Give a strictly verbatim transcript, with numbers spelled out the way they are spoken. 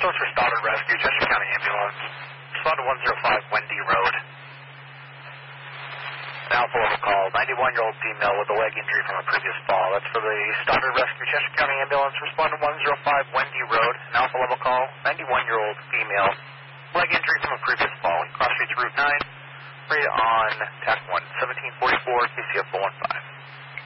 Ambulance for Stoddard Rescue, Chester County Ambulance. Respond to one oh five Wendy Road. An Alpha level call, ninety-one-year-old female with a leg injury from a previous fall. That's for the Stoddard Rescue, Chester County Ambulance. Respond to one oh five Wendy Road. An Alpha level call, ninety-one-year-old female, leg injury from a previous fall. Cross streets Route nine. Read on T A C one, seventeen forty-four, K C F four one five.